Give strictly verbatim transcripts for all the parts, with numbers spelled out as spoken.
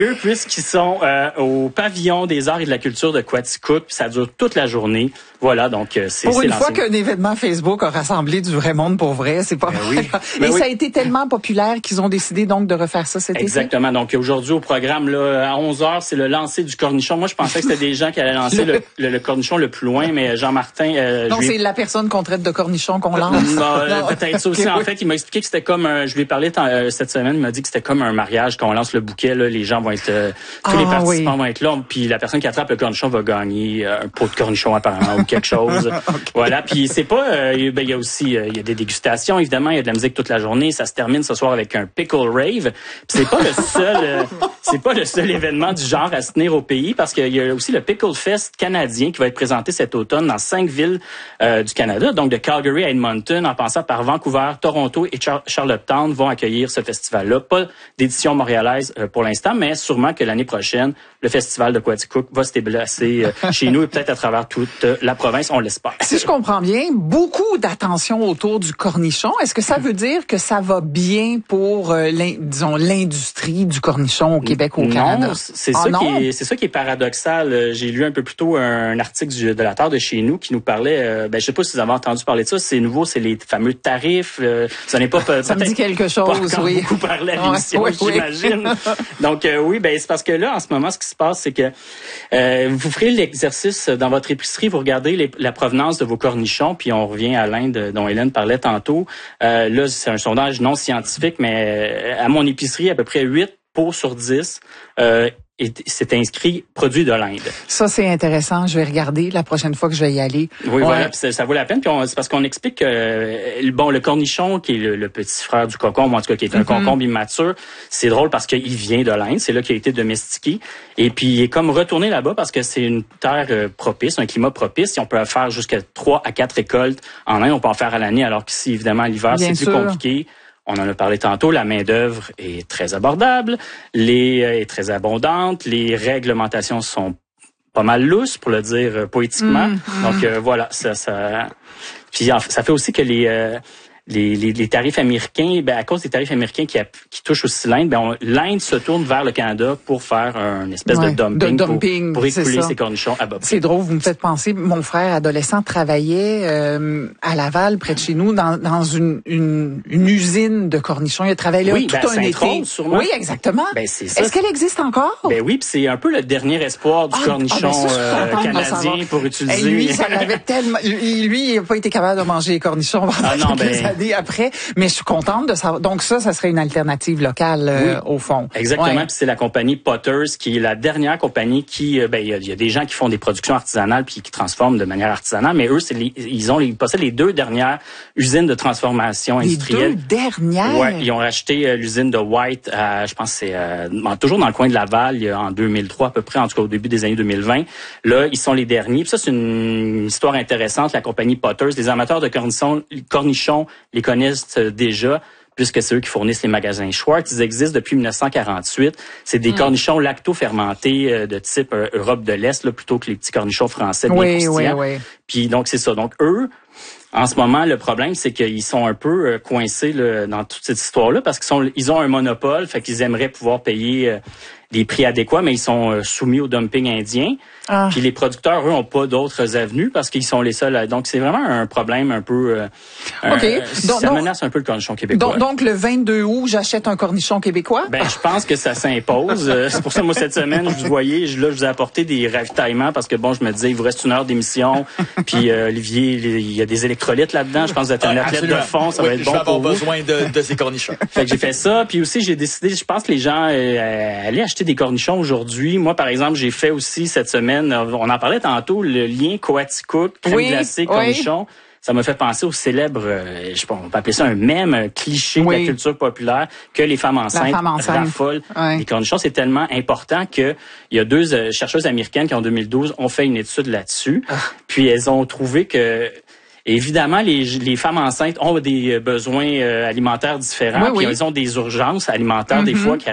eux, puisqu'ils sont euh, au pavillon des arts et de la culture de Quaticook, puis ça dure toute la journée. Voilà, donc euh, c'est Pour c'est une lancé. fois qu'un événement Facebook a rassemblé du vrai monde pour vrai, c'est pas Ben mal. oui. Et Ben ça oui. a été tellement populaire qu'ils ont décidé donc de refaire ça cet été. Exactement. Donc aujourd'hui au programme là à onze heures, c'est le lancer du cornichon. Moi je pensais que c'était des gens qui allaient lancer le, le, le cornichon le plus loin, mais Jean-Martin euh, Donc je lui ai... c'est la personne qu'on traite de cornichon qu'on lance. Non, euh, peut-être ça aussi. Okay, en oui. fait, il m'a expliqué que c'était comme un, je lui ai parlé tant, euh, cette semaine, il m'a dit que c'était comme un mariage quand on lance le bouquet là, les gens vont être euh, tous ah, les participants oui. vont être là, puis la personne qui attrape le cornichon va gagner euh, un pot de cornichon apparemment ou quelque chose. Okay. Voilà, puis c'est pas euh, ben il y a aussi euh, il y a des dégustations évidemment, il y a de la musique toute la journée, ça se termine ce soir avec un pickle rave. Puis c'est pas le seul euh, c'est pas le seul événement du genre à se tenir au pays parce qu'il y a aussi le Pickle Fest canadien qui va être présenté cet automne dans cinq villes euh, du Canada, donc de Calgary à Edmonton en passant par Vancouver, Toronto et Char- Charlottetown vont accueillir ce festival-là. Pas d'édition montréalaise euh, pour l'instant, mais sûrement que l'année prochaine, le festival de Quaticook va se déplacer euh, chez nous et peut-être à travers toute euh, la province, on l'espère. Si je comprends bien, beaucoup d'attention autour du cornichon. Est-ce que ça veut dire que ça va bien pour, euh, disons, l'industrie du cornichon au Québec ou au Canada? Non, c'est ah, ça non? qui est, c'est ça qui est paradoxal. J'ai lu un peu plus tôt un article du, de la Terre de chez nous qui nous parlait, euh, ben je sais pas si vous avez entendu parler de ça, c'est nouveau, c'est les fameux tarifs. Euh, ça n'est pas ça me dit quelque chose, pas oui. beaucoup parlé à l'émission, oui, oui, j'imagine. Oui. Donc euh, oui, ben c'est parce que là en ce moment ce qui se passe, c'est que euh, vous ferez l'exercice dans votre épicerie, vous regardez les, la provenance de vos cornichons, puis on revient à l'Inde dont Hélène parlait tantôt. Euh, là, c'est un sondage non scientifique, mais à mon épicerie, à peu près huit pots sur dix euh, et c'est inscrit produit de l'Inde. Ça, c'est intéressant. Je vais regarder la prochaine fois que je vais y aller. Oui, ouais. voilà, ça, ça vaut la peine. Puis on, c'est parce qu'on explique que euh, bon, le cornichon, qui est le, le petit frère du concombre, en tout cas qui est un mm-hmm. concombre immature, c'est drôle parce qu'il vient de l'Inde, c'est là qu'il a été domestiqué. Et puis il est comme retourné là-bas parce que c'est une terre euh, propice, un climat propice. Et on peut faire jusqu'à trois à quatre récoltes en Inde. On peut en faire à l'année, alors qu'ici, évidemment, l'hiver, Bien c'est sûr. plus compliqué. On en a parlé tantôt, la main-d'œuvre est très abordable, les, euh, est très abondante, les réglementations sont pas mal lousses, pour le dire euh, poétiquement. Mmh, Donc euh, voilà, ça, ça. Puis ça fait aussi que les euh, les, les, les tarifs américains, ben à cause des tarifs américains qui, qui touchent aussi l'Inde, ben l'Inde se tourne vers le Canada pour faire un espèce ouais, de dumping, de dumping pour, pour écouler ses cornichons à bas prix. C'est drôle, vous me faites penser, mon frère adolescent travaillait euh, à Laval, près de chez nous, dans, dans une, une, une usine de cornichons. Il a travaillé oui, là ben, tout un été. Sûrement. Oui, exactement. Ben, c'est ça. Est-ce qu'elle existe encore? Ben oui, puis c'est un peu le dernier espoir du ah, cornichon ah, ben ça, euh, canadien pour utiliser. Et lui, ça l'avait tellement. Lui, il n'a pas été capable de manger les cornichons pendant ah, non, quelques ben... années après. Mais je suis contente de savoir. Donc ça, ça serait une alternative locale euh, oui, au fond. Exactement. Ouais. Puis c'est la compagnie Potters qui est la dernière compagnie qui, ben il y, y a des gens qui font des productions artisanales puis qui transforment de manière artisanale, mais eux, c'est les, ils ont, ils possèdent les deux dernières usines de transformation industrielle. Les deux dernières. Ouais, ils ont racheté euh, l'usine de White, à, je pense que c'est euh, toujours dans le coin de Laval, en deux mille trois à peu près, en tout cas au début des années deux mille vingt. Là, ils sont les derniers. Puis ça, c'est une histoire intéressante. La compagnie Potters, les amateurs de cornichons, cornichons les connaissent déjà, puisque c'est eux qui fournissent les magasins Schwartz. Ils existent depuis dix-neuf cent quarante-huit. C'est des mmh. cornichons lacto-fermentés euh, de type euh, Europe de l'Est, là, plutôt que les petits cornichons français bien oui, croustillants. Oui, oui. Puis donc, c'est ça. Donc, eux, en ce moment, le problème, c'est qu'ils sont un peu euh, coincés là, dans toute cette histoire-là parce qu'ils sont, ils ont un monopole, fait qu'ils aimeraient pouvoir payer euh, des prix adéquats, mais ils sont euh, soumis au dumping indien. Ah. Puis les producteurs, eux, ont pas d'autres avenues parce qu'ils sont les seuls. À... Donc, c'est vraiment un problème un peu... Euh, okay. un, donc, ça menace un peu le cornichon québécois. Donc, donc le vingt-deux août, j'achète un cornichon québécois? Ben, je pense que ça s'impose. C'est pour ça, moi, cette semaine, je vous voyais, je, là, je vous ai apporté des ravitaillements parce que, bon, je me disais, il vous reste une heure d'émission. Puis, euh, Olivier, il y a des électrolytes là-dedans. Je pense que vous êtes un athlète de fond. Ça oui, va être bon pour vous. Je vais avoir besoin de, de ces cornichons. Fait que j'ai fait ça. Puis aussi, j'ai décidé, je pense que les gens euh, allaient acheter des cornichons aujourd'hui. Moi, par exemple, j'ai fait aussi cette semaine, on en parlait tantôt, le lien Quaticook, crème oui, glacée, cornichon. Oui. Ça m'a fait penser au célèbre, euh, je sais pas, on peut appeler ça un mème, un cliché oui. de la culture populaire, que les femmes enceintes raffolent oui. les cornichons. C'est tellement important que il y a deux euh, chercheuses américaines qui, en deux mille douze, ont fait une étude là-dessus. Ah. Puis elles ont trouvé que... Évidemment, les, les femmes enceintes ont des besoins euh, alimentaires différents, oui, puis oui. elles ont des urgences alimentaires mm-hmm. des fois qui arrivent.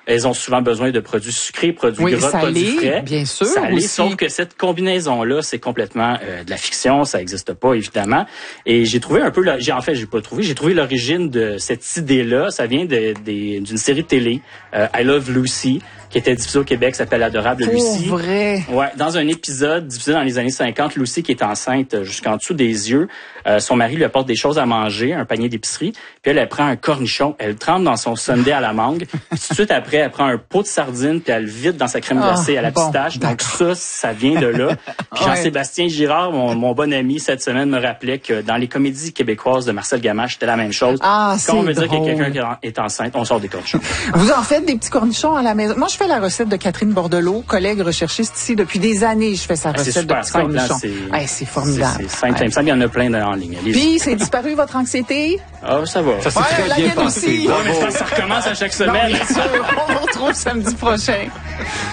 Elles ont souvent besoin de produits sucrés, produits oui, gras, salés, produits frais. bien sûr. Salés, aussi. sauf que cette combinaison-là, c'est complètement euh, de la fiction, ça n'existe pas, évidemment. Et j'ai trouvé un peu, la, j'ai, en fait, j'ai pas trouvé, j'ai trouvé l'origine de cette idée-là. Ça vient de, de, d'une série de télé, euh, I Love Lucy, qui était diffusée au Québec, s'appelle Adorable Pour Lucy. vrai. Ouais, dans un épisode diffusé dans les années cinquante, Lucy qui est enceinte jusqu'en dessous des yeux, euh, son mari lui apporte des choses à manger, un panier d'épicerie, puis elle, elle prend un cornichon, elle le trempe dans son sundae à la mangue, puis tout de suite après, elle prend un pot de sardines, puis elle le vide dans sa crème glacée oh, à la bon, pistache. d'accord. Donc ça, ça vient de là. Puis Jean-Sébastien Girard, mon, mon bon ami, cette semaine me rappelait que dans les comédies québécoises de Marcel Gamache, c'était la même chose. Ah, Quand on veut drôle. dire que quelqu'un est enceinte, on sort des cornichons. Vous en faites des petits cornichons à la maison? Moi, je fais la recette de Catherine Bordelot, collègue recherchiste ici depuis des années. Je fais sa ah, recette de petits simple, cornichons. Là, c'est, hey, c'est formidable. C'est, c'est simple, ouais. simple, il y en a plein en ligne. Allez-y. Puis, c'est disparu votre anxiété? Ah, ça va. Ça s'est ouais, très la bien mienne passé. aussi. Ouais, mais ça, ça recommence à chaque semaine. Non, bien sûr, on se retrouve samedi prochain.